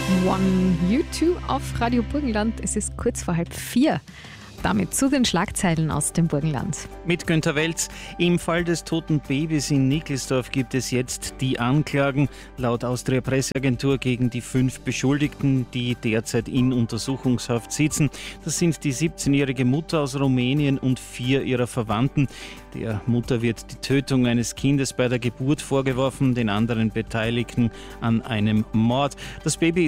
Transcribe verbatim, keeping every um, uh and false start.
One U zwei auf Radio Burgenland. Es ist kurz vor halb vier. Damit zu den Schlagzeilen aus dem Burgenland. Mit Günther Welz. Im Fall des toten Babys in Nickelsdorf gibt es jetzt die Anklagen laut Austria Presseagentur gegen die fünf Beschuldigten, die derzeit in Untersuchungshaft sitzen. Das sind die siebzehnjährige Mutter aus Rumänien und vier ihrer Verwandten. Der Mutter wird die Tötung eines Kindes bei der Geburt vorgeworfen, den anderen Beteiligten an einem Mord. Das Baby